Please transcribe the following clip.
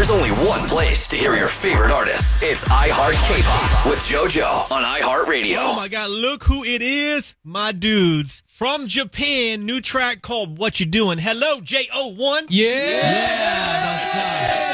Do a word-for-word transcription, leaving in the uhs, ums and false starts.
There's only one place to hear your favorite artists. It's iHeart K-Pop with JoJo on iHeartRadio. Oh my God, look who it is. My dudes from Japan. New track called What You Doing. Hello, J O one. Yeah. yeah.